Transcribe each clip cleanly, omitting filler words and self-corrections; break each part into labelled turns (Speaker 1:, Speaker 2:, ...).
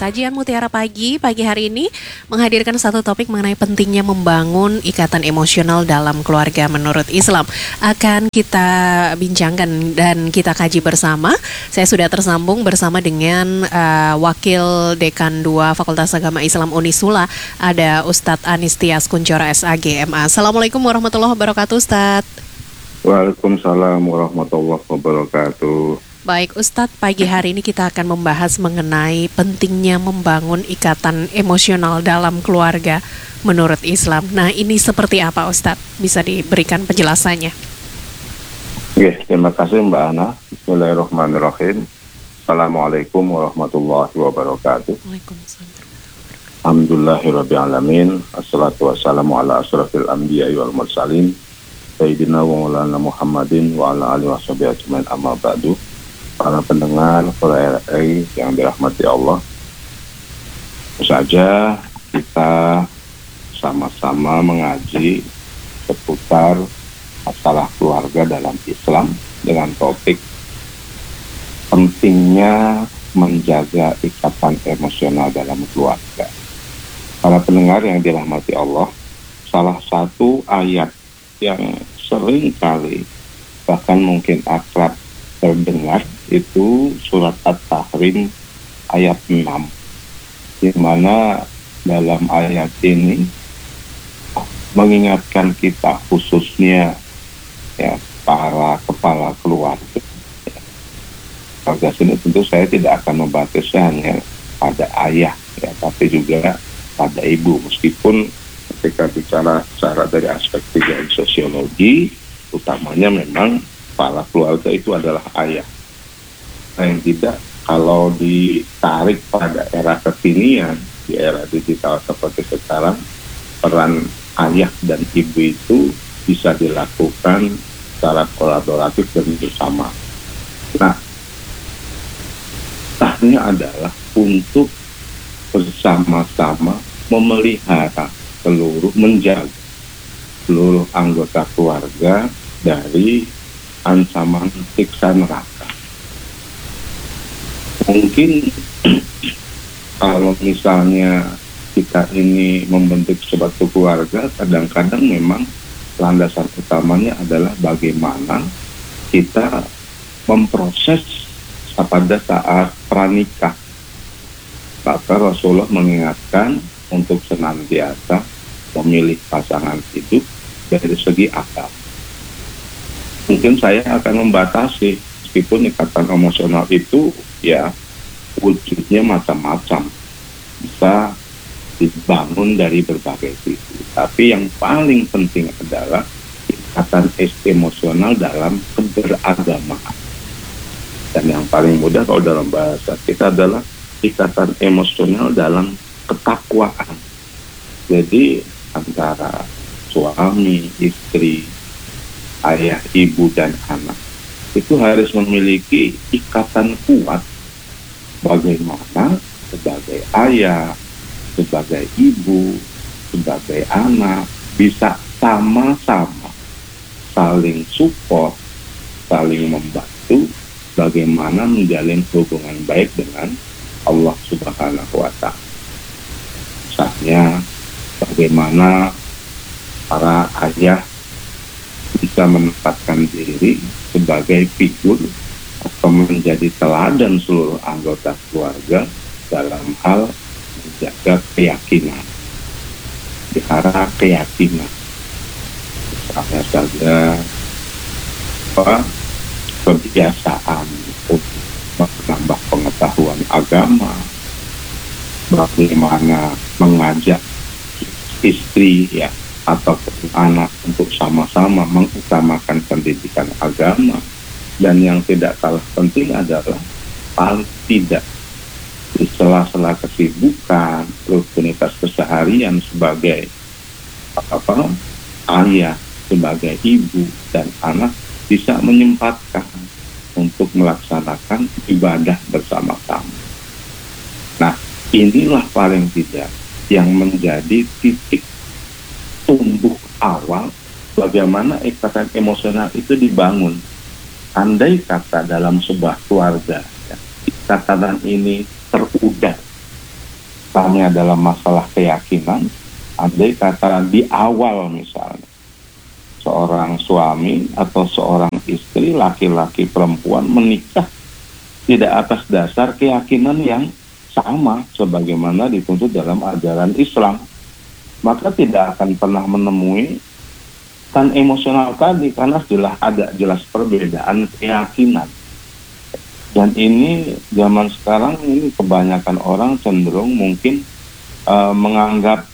Speaker 1: Sajian Mutiara pagi hari ini menghadirkan satu topik mengenai pentingnya membangun ikatan emosional dalam keluarga menurut Islam. Akan kita bincangkan dan kita kaji bersama. Saya sudah tersambung bersama dengan Wakil Dekan 2 Fakultas Agama Islam Unisula, ada Ustadz Anis Tias Kuncoro SAG MA. Assalamualaikum warahmatullahi wabarakatuh, Ustadz.
Speaker 2: Waalaikumsalam warahmatullahi wabarakatuh.
Speaker 1: Baik Ustadz, pagi hari ini kita akan membahas mengenai pentingnya membangun ikatan emosional dalam keluarga menurut Islam. Nah, ini seperti apa Ustadz? Bisa diberikan penjelasannya?
Speaker 2: Oke, terima kasih Mbak Ana. Bismillahirrahmanirrahim. Assalamualaikum warahmatullahi wabarakatuh.
Speaker 1: Waalaikumsalam.
Speaker 2: Alhamdulillahirrabbilalamin. Assalatu wassalamu ala asrafil anbiya'i wal mursalin Sayyidina wa maulana Muhammadin wa ala alihi wa sahbihi ajmain, amma ba'du. Para pendengar, para RRI yang dirahmati Allah, saja kita sama-sama mengaji seputar masalah keluarga dalam Islam dengan topik pentingnya menjaga ikatan emosional dalam keluarga. Para pendengar yang dirahmati Allah, salah satu ayat yang sering kali bahkan mungkin akrab terdengar itu surat At-Tahrim ayat 6, di mana dalam ayat ini mengingatkan kita khususnya ya para kepala keluarga. Pada sini tentu saya tidak akan membatasi hanya pada ayah ya, tapi juga pada ibu, meskipun ketika bicara secara dari aspek tiga sosiologi, utamanya memang kepala keluarga itu adalah ayah. Nah, yang tidak, kalau ditarik pada era kekinian, di era digital seperti sekarang, peran ayah dan ibu itu bisa dilakukan secara kolaboratif dan bersama. Nah, tahnya adalah untuk bersama-sama memelihara menjaga seluruh anggota keluarga dari ancaman siksa neraka. Mungkin kalau misalnya kita ini membentuk suatu keluarga, kadang-kadang memang landasan utamanya adalah bagaimana kita memproses pada saat pranikah. Maka Rasulullah mengingatkan untuk senantiasa memilih pasangan hidup dari segi akal. Mungkin saya akan membatasi, meskipun ikatan emosional itu ya wujudnya macam-macam, bisa dibangun dari berbagai sisi. Tapi yang paling penting adalah ikatan emosional dalam keberagamaan. Dan yang paling mudah kalau dalam bahasa kita adalah ikatan emosional dalam ketakwaan. Jadi antara suami, istri, ayah, ibu, dan anak itu harus memiliki ikatan kuat bagaimana sebagai ayah, sebagai ibu, sebagai anak bisa sama-sama saling support, saling membantu bagaimana menjalin hubungan baik dengan Allah Subhanahu wa Ta'ala. Misalnya bagaimana para ayah bisa menempatkan diri sebagai figur atau menjadi teladan seluruh anggota keluarga dalam hal menjaga keyakinan, pelihara keyakinan. Misalnya saja kebiasaan untuk menambah pengetahuan agama, bagaimana mengajak istri ya atau anak untuk sama-sama mengutamakan pendidikan agama. Dan yang tidak kalah penting adalah paling tidak di sela-sela kesibukan, rutinitas keseharian sebagai ayah, sebagai ibu dan anak bisa menyempatkan untuk melaksanakan ibadah bersama-sama. Nah, inilah paling tidak yang menjadi titik tumbuh awal bagaimana ikatan emosional itu dibangun. Andai kata dalam sebuah keluarga ya, ikatan ini terudah tanya dalam masalah keyakinan, andai kata di awal misalnya seorang suami atau seorang istri, laki-laki perempuan menikah tidak atas dasar keyakinan yang sama sebagaimana dituntut dalam ajaran Islam, maka tidak akan pernah menemui kan emosional tadi, karena jelas perbedaan keyakinan. Dan ini zaman sekarang ini kebanyakan orang cenderung mungkin menganggap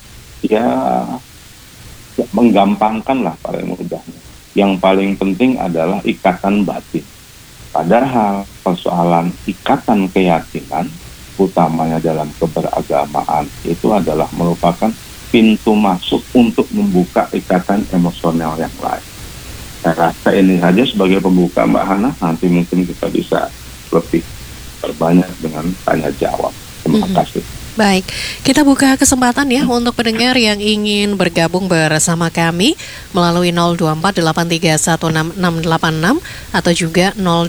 Speaker 2: menggampangkan lah paling mudahnya. Yang paling penting adalah ikatan batin. Padahal persoalan ikatan keyakinan, utamanya dalam keberagamaan, itu adalah merupakan pintu masuk untuk membuka ikatan emosional yang lain. Saya rasa ini saja sebagai pembuka, Mbak Hana. Nanti mungkin kita bisa lebih berbanyak dengan tanya jawab. Terima kasih.
Speaker 1: Baik, kita buka kesempatan ya untuk pendengar yang ingin bergabung bersama kami melalui 024831666 atau juga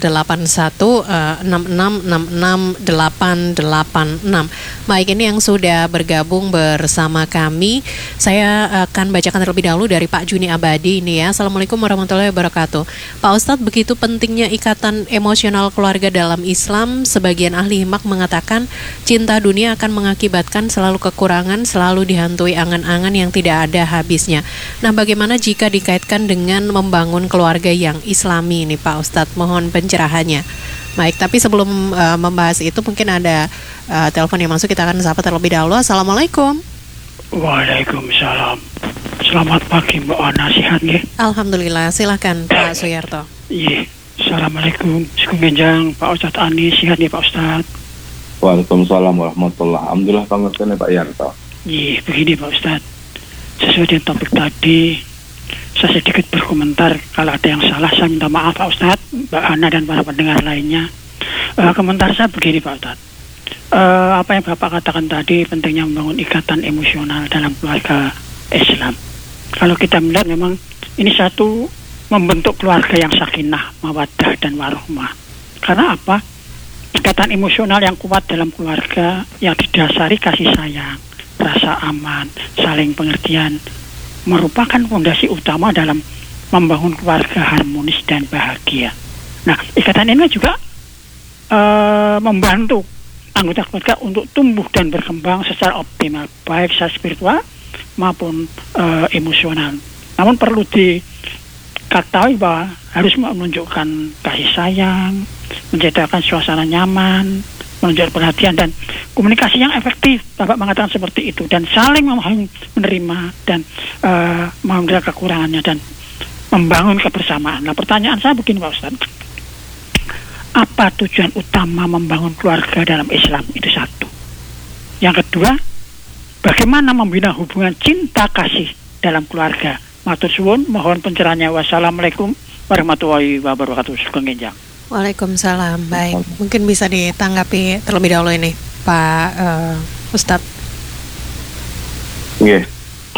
Speaker 1: 08166668886. Baik, ini yang sudah bergabung bersama kami, saya akan bacakan terlebih dahulu dari Pak Juni Abadi ini ya. Assalamualaikum warahmatullahi wabarakatuh. Pak Ustadz, begitu pentingnya ikatan emosional keluarga dalam Islam, sebagian ahli hikmah mengatakan cinta dunia akan mengakibatkan selalu kekurangan, selalu dihantui angan-angan yang tidak ada habisnya. Nah, bagaimana jika dikaitkan dengan membangun keluarga yang Islami ini, Pak Ustadz? Mohon pencerahannya. Baik, tapi sebelum membahas itu mungkin ada telepon yang masuk, kita akan sapa terlebih dahulu. Assalamualaikum.
Speaker 3: Waalaikumsalam. Selamat pagi Mbak Ana, sehat nggih?
Speaker 1: Alhamdulillah, silakan Pak Suyarto.
Speaker 3: Iya. Assalamualaikum. Sugeng Genjang Pak Ustadz Ani, sehat nih Pak Ustadz?
Speaker 2: Waalaikumsalam warahmatullahi. Alhamdulillah pengertiannya Pak Yanto.
Speaker 3: Iya, begini Pak Ustadz. Sesuai dengan topik tadi, saya sedikit berkomentar. Kalau ada yang salah, saya minta maaf Pak Ustadz, Mbak Ana dan para pendengar lainnya. Komentar saya begini Pak Ustadz. Apa yang Bapak katakan tadi, pentingnya membangun ikatan emosional dalam keluarga Islam. Kalau kita melihat memang ini satu membentuk keluarga yang sakinah, mawaddah dan warahmah. Karena apa? Ikatan emosional yang kuat dalam keluarga yang didasari kasih sayang, rasa aman, saling pengertian merupakan fondasi utama dalam membangun keluarga harmonis dan bahagia. Nah, ikatan ini juga membantu anggota keluarga untuk tumbuh dan berkembang secara optimal, baik secara spiritual maupun emosional. Namun perlu diketahui bahwa harus menunjukkan kasih sayang, menciptakan suasana nyaman, menunjukkan perhatian dan komunikasi yang efektif. Bapak mengatakan seperti itu, dan saling memahami, menerima dan menerima kekurangannya dan membangun kebersamaan. Nah, pertanyaan saya begini Pak Ustadz, apa tujuan utama membangun keluarga dalam Islam? Itu satu. Yang kedua, bagaimana membina hubungan cinta kasih dalam keluarga? Matur suwun, mohon pencerahannya. Wassalamualaikum warahmatullahi wabarakatuh. Sugeng Genjang.
Speaker 1: Waalaikumsalam. Baik, mungkin bisa ditanggapi terlebih dahulu ini Pak Ustadz.
Speaker 2: Iya,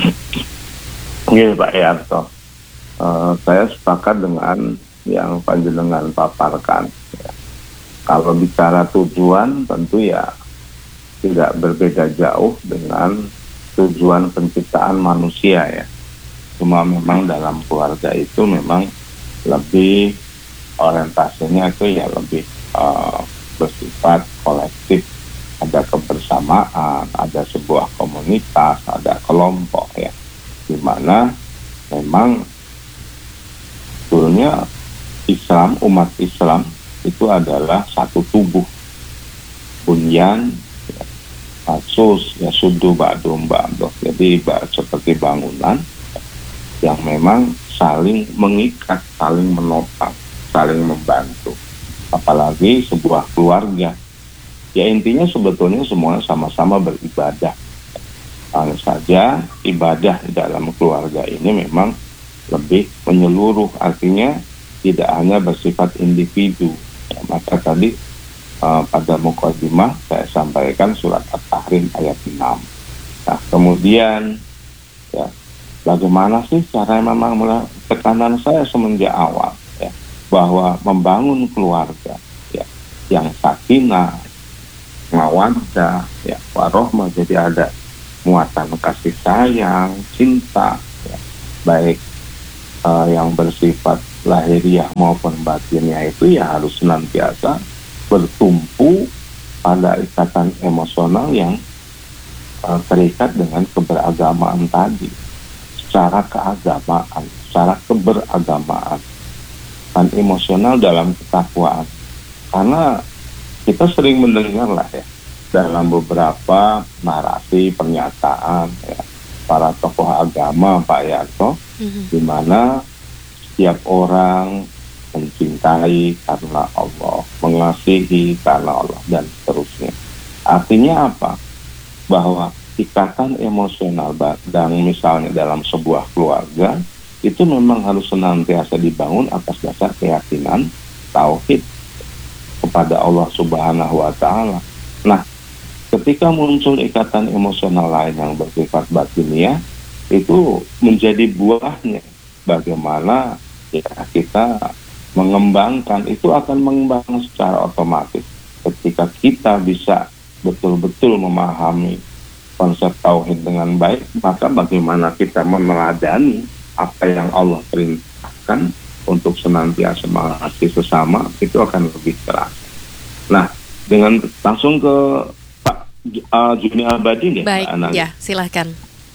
Speaker 2: Pak Yanto. Saya sepakat dengan yang panjenengan paparkan. Ya. Kalau bicara tujuan, tentu ya tidak berbeda jauh dengan tujuan penciptaan manusia ya. Cuma memang dalam keluarga itu memang lebih orientasinya itu ya lebih bersifat kolektif, ada kebersamaan, ada sebuah komunitas, ada kelompok ya, di mana memang sebetulnya Islam, umat Islam itu adalah satu tubuh, bunyan, ya, asus, ya sudu ba'dum ba'doh, jadi seperti bangunan yang memang saling mengikat, saling menopang, saling membantu. Apalagi sebuah keluarga, ya intinya sebetulnya semuanya sama-sama beribadah. Hanya saja ibadah di dalam keluarga ini memang lebih menyeluruh, artinya tidak hanya bersifat individu. Ya, maka tadi pada mukadimah saya sampaikan surat At-Tahrim ayat 6. Nah, kemudian ya, bagaimana sih cara memang tekanan saya semenjak awal ya, bahwa membangun keluarga ya yang sakinah, mawaddah, ya, warohmah, jadi ada muatan kasih sayang, cinta, ya, baik yang bersifat lahiriah maupun batinnya itu ya harus senantiasa bertumpu pada ikatan emosional yang terikat dengan keberagamaan tadi, secara keberagamaan dan emosional dalam ketakwaan. Karena kita sering mendengar lah ya dalam beberapa narasi pernyataan ya, para tokoh agama, Pak Yanto, di mana setiap orang mencintai karena Allah, mengasihi karena Allah, dan seterusnya. Artinya apa? Bahwa ikatan emosional dan misalnya dalam sebuah keluarga itu memang harus senantiasa dibangun atas dasar keyakinan tauhid kepada Allah Subhanahu wa Ta'ala. Nah, ketika muncul ikatan emosional lain yang bersifat batiniah, itu menjadi buahnya bagaimana ya kita mengembangkan, itu akan mengembangkan secara otomatis. Ketika kita bisa betul-betul memahami konsep tauhid dengan baik, maka bagaimana kita meneladani apa yang Allah perintahkan untuk senantiasa mengasihi sesama, itu akan lebih terasa. Nah, dengan langsung ke Pak Juni Abadi nih.
Speaker 1: Baik, ya, silahkan.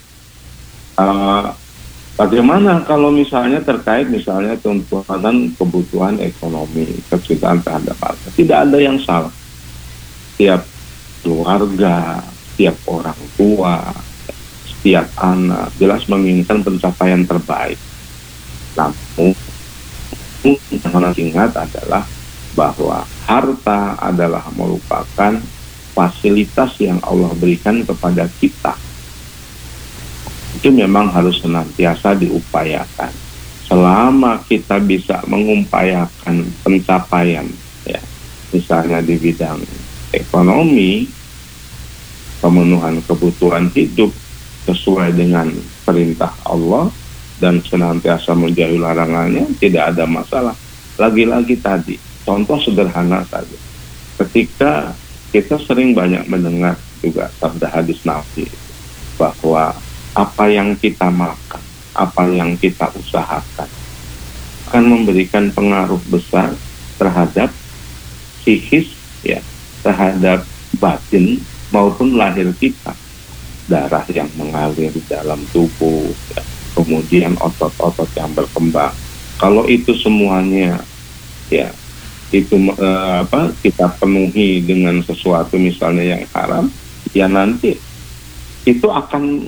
Speaker 2: Bagaimana kalau misalnya terkait misalnya tuntutan kebutuhan ekonomi, kecintaan terhadap harta? Tidak ada yang salah. Setiap keluarga, setiap orang tua, setiap anak jelas menginginkan pencapaian terbaik. Namun yang harus ingat adalah bahwa harta adalah merupakan fasilitas yang Allah berikan kepada kita. Itu memang harus senantiasa diupayakan. Selama kita bisa mengupayakan pencapaian, ya, misalnya di bidang ekonomi, pemenuhan kebutuhan hidup sesuai dengan perintah Allah dan senantiasa menjauhi larangannya, tidak ada masalah. Lagi-lagi tadi, contoh sederhana saja. Ketika kita sering banyak mendengar juga sabda hadis Nabi bahwa apa yang kita makan, apa yang kita usahakan akan memberikan pengaruh besar terhadap psikis, ya, terhadap batin maupun lahir kita. Darah yang mengalir di dalam tubuh, ya, kemudian otot-otot yang berkembang. Kalau itu semuanya, ya, itu kita penuhi dengan sesuatu misalnya yang haram, ya nanti itu akan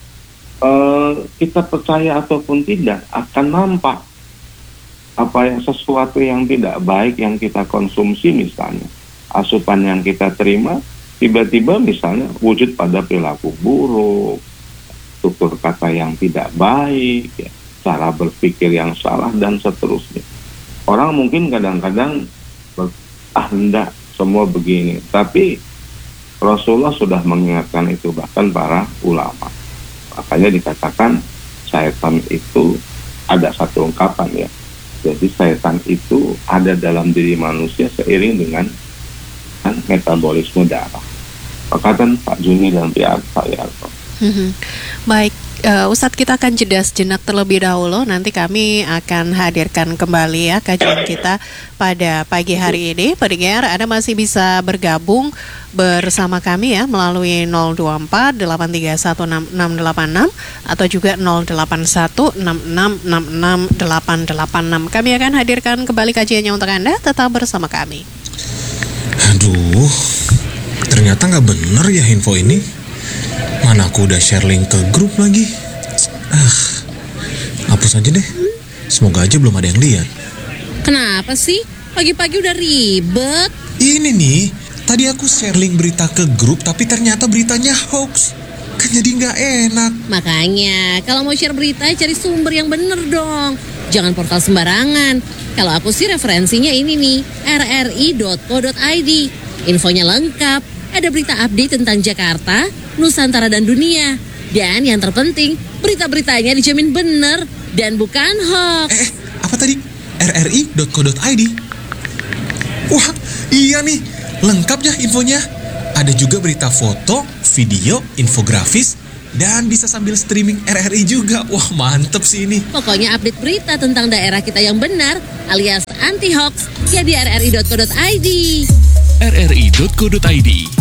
Speaker 2: kita percaya ataupun tidak akan nampak apa yang sesuatu yang tidak baik yang kita konsumsi, misalnya asupan yang kita terima tiba-tiba misalnya wujud pada perilaku buruk, tutur kata yang tidak baik, ya, cara berpikir yang salah dan seterusnya. Orang mungkin kadang-kadang enggak semua begini, tapi Rasulullah sudah mengingatkan itu, bahkan para ulama. Makanya dikatakan syaitan itu ada satu ungkapan, ya. Jadi syaitan itu ada dalam diri manusia seiring dengan metabolisme darah. Perkataan Pak Juni dan Pak Yanto.
Speaker 1: Baik, Ustadz, kita akan jeda sejenak terlebih dahulu. Nanti kami akan hadirkan kembali ya kajian kita pada pagi hari ini. Pendengar, Anda masih bisa bergabung bersama kami ya melalui 024 831 6686 atau juga 081 6666 886. Kami akan hadirkan kembali kajiannya untuk Anda. Tetap bersama kami.
Speaker 4: Aduh, ternyata nggak bener ya info ini. Mana aku udah share link ke grup lagi. Hapus aja deh. Semoga aja belum ada yang lihat.
Speaker 5: Kenapa sih? Pagi-pagi udah ribet.
Speaker 4: Ini nih, tadi aku share link berita ke grup tapi ternyata beritanya hoax. Kan jadi nggak enak.
Speaker 5: Makanya, kalau mau share berita cari sumber yang bener dong. Jangan portal sembarangan. Kalau aku sih referensinya ini nih, rri.co.id. Infonya lengkap. Ada berita update tentang Jakarta, Nusantara dan dunia. Dan yang terpenting, berita-beritanya dijamin bener dan bukan hoax.
Speaker 4: Apa tadi? rri.co.id. Wah, iya nih, lengkap ya infonya. Ada juga berita foto, video, infografis, dan bisa sambil streaming RRI juga. Wah, mantep sih ini.
Speaker 5: Pokoknya update berita tentang daerah kita yang benar alias anti-hoax ya di rri.co.id.
Speaker 6: rri.co.id